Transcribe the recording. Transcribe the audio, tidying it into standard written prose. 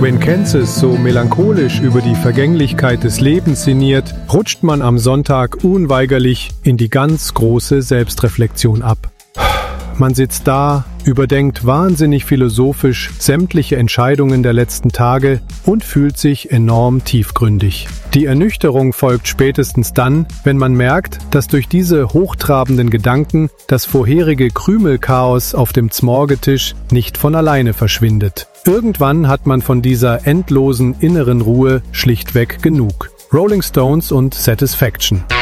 Wenn Kansas so melancholisch über die Vergänglichkeit des Lebens sinniert, rutscht man am Sonntag unweigerlich in die ganz große Selbstreflexion ab. Man sitzt da, überdenkt wahnsinnig philosophisch sämtliche Entscheidungen der letzten Tage und fühlt sich enorm tiefgründig. Die Ernüchterung folgt spätestens dann, wenn man merkt, dass durch diese hochtrabenden Gedanken das vorherige Krümelchaos auf dem Zmorgetisch nicht von alleine verschwindet. Irgendwann hat man von dieser endlosen inneren Ruhe schlichtweg genug. Rolling Stones und Satisfaction.